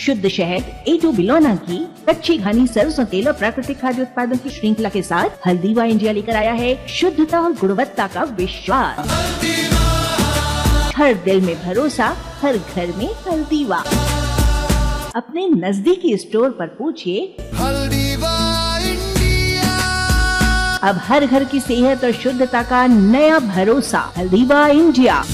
शुद्ध शहद, A2 बिलोना घी, कच्ची घानी सरसों तेल और प्राकृतिक खाद्य उत्पादन की श्रृंखला के साथ हल्दीवा इंडिया लेकर आया है शुद्धता और गुणवत्ता का विश्वास। हर दिल में भरोसा, हर घर में हल्दीवा। अपने नजदीकी स्टोर पर पूछिए हल्दीवा इंडिया। अब हर घर की सेहत और शुद्धता का नया भरोसा, हल्दीवा इंडिया।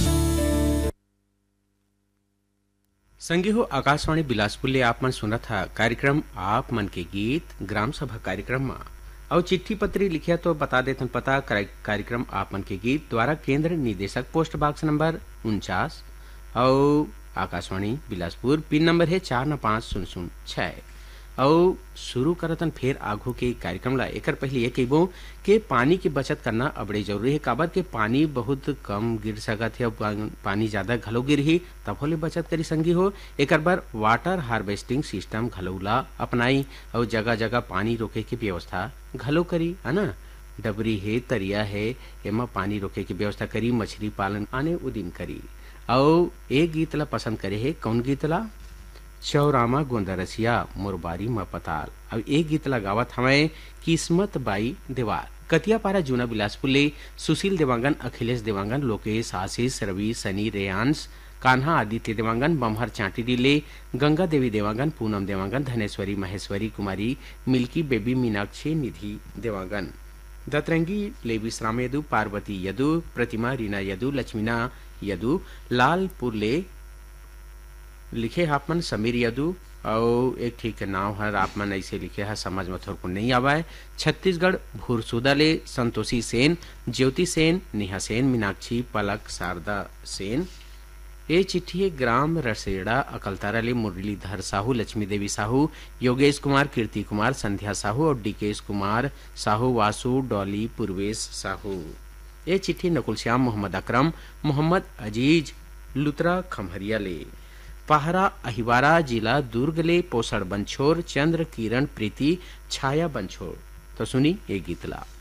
संगी हो आकाशवाणी बिलासपुर ले आप मन सुना था कार्यक्रम आप मन के गीत ग्राम सभा कार्यक्रम में और चिट्ठी पत्री लिखिया तो बता देते पता कार्यक्रम आप मन के गीत द्वारा केंद्र निदेशक पोस्ट बॉक्स नंबर 49 और आकाशवाणी बिलासपुर पिन नंबर है 495006 और शुरू करतन फिर आगू के कार्यक्रम ला एकर पहले ये कहबो कि पानी की बचत करना अबड़े जरूरी है। काबर के पानी बहुत कम गिर सकत है, पानी ज्यादा घलो गिरही तब होले बचत करी संगी हो। एकर बार वाटर हार्वेस्टिंग सिस्टम घलोला अपनाई और जगह जगह पानी रोके की व्यवस्था घलो करी है ना। डबरी है, तरिया है, एमा पानी रोके की व्यवस्था करी। मछली पालन आने उदिन करी। और एक गीत ला पसंद करे है, कौन गीत ला? चौरामा गोंदरसिया मुरबारी म पताल। अब एक गीत लगावत हमें किस्मत बाई देवार। कतिया पारा जूना बिलासपुर ले सुशील देवांगन, अखिलेश देवांगन, लोकेश, आशीष, रवि, सनी, रेयांश, कान्हा, आदित्य देवांगन, बमहर चांटी ले गंगा देवी देवांगन, पूनम देवांगन, धनेश्वरी, महेश्वरी कुमारी, मिल्की बेबी, मीनाक्षी, निधि देवांगन, दतरंगी ले विश्राम यदु, पार्वती यदु, प्रतिमा, रीना यदु, लक्ष्मीना यदु, लालपुर ले लिखे हापमन समीर यदु और एक ठीक नाव है आपमन ऐसे लिखे है समझ में थोड़ को नहीं आवा है। छत्तीसगढ़ भूरसुदा ले संतोषी सेन, ज्योति सेन, नेहा सेन, मीनाक्षी, पलक, शारदा सेन। ये चिट्ठी है ग्राम रसेड़ा अकलतारा ले मुरलीधर साहू, लक्ष्मी देवी साहू, योगेश कुमार, कीर्ति कुमार, संध्या साहू और डीकेश कुमार साहू, वासु, डॉली, पूर्वेश साहू। ये चिट्ठी नकुल श्याम, मोहम्मद अकरम, मोहम्मद अजीज, लुतरा खमहरिया ले पहरा अहिवारा जिला दुर्ग ले पोषण बंछोर, चंद्र किरण प्रीति, छाया बंछोर। तो सुनी ये गीतला।